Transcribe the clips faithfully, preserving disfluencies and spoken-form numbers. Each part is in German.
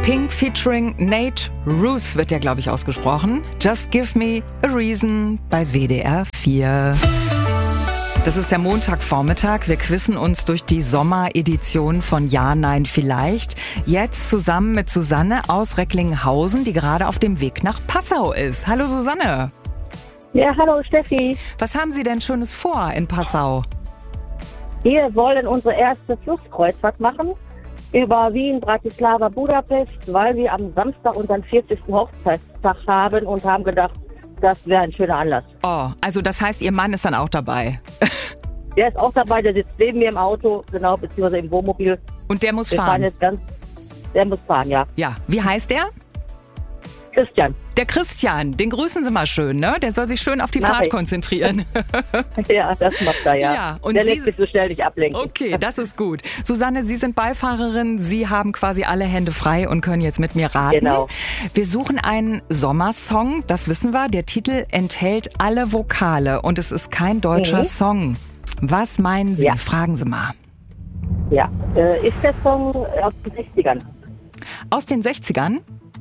Pink featuring Nate Ruess wird der, glaube ich, ausgesprochen. Just Give Me a Reason bei W D R vier. Das ist der Montagvormittag. Wir quizzen uns durch die Sommeredition von Ja, Nein, Vielleicht. Jetzt zusammen mit Susanne aus Recklinghausen, die gerade auf dem Weg nach Passau ist. Hallo Susanne. Ja, hallo Steffi. Was haben Sie denn Schönes vor in Passau? Wir wollen unsere erste Flusskreuzfahrt machen über Wien, Bratislava, Budapest, weil wir am Samstag unseren vierzigsten Hochzeitstag haben und haben gedacht, das wäre ein schöner Anlass. Oh, also das heißt, Ihr Mann ist dann auch dabei? Der ist auch dabei, der sitzt neben mir im Auto, genau, beziehungsweise im Wohnmobil. Und der muss wir fahren? fahren jetzt ganz, der muss fahren, ja. Ja, wie heißt der? Christian. Der Christian, den grüßen Sie mal schön, ne? Der soll sich schön auf die Mach Fahrt ich. konzentrieren. Ja, das macht er, ja. Ja, und der Sie- lässt sich so schnell nicht ablenken. Okay, das ist gut. Susanne, Sie sind Beifahrerin. Sie haben quasi alle Hände frei und können jetzt mit mir raten. Genau. Wir suchen einen Sommersong, das wissen wir. Der Titel enthält alle Vokale und es ist kein deutscher Mhm. Song. Was meinen Sie? Ja. Fragen Sie mal. Ja, äh, ist der Song aus den sechzigern? Aus den sechzigern?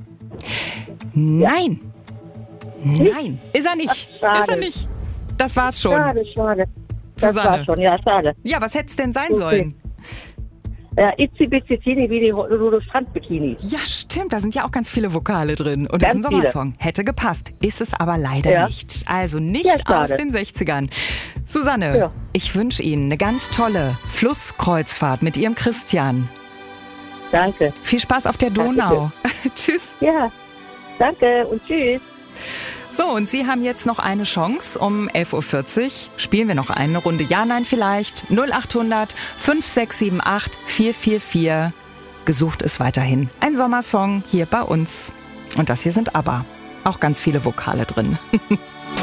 Nein. Nein, ist er nicht. Ach, schade. Ist er nicht. Das war's schon. Schade, schade. Das Susanne. war schon, ja, schade. Ja, was hätte es denn sein Okay. sollen? Ja, Itzi Bitzi Tini wie die Honolulu Strandbikini. Ja, stimmt, da sind ja auch ganz viele Vokale drin. Und das ist ein Ganz viele. Sommersong. Hätte gepasst. Ist es aber leider Ja. nicht. Also nicht Ja, aus schade. den sechzigern. Susanne, Ja. ich wünsche Ihnen eine ganz tolle Flusskreuzfahrt mit Ihrem Christian. Danke. Viel Spaß auf der Donau. Tschüss. Ja, danke und tschüss. So, und Sie haben jetzt noch eine Chance. Um elf Uhr vierzig spielen wir noch eine Runde Ja, Nein, Vielleicht. null acht hundert fünf sechs sieben acht vier vier vier. Gesucht ist weiterhin ein Sommersong hier bei uns. Und das hier sind ABBA. Auch ganz viele Vokale drin.